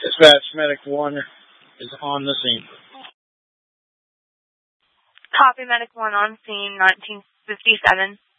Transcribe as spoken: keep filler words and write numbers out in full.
Dispatch, Medic one is on the scene. Copy, Medic one on scene, nineteen fifty-seven.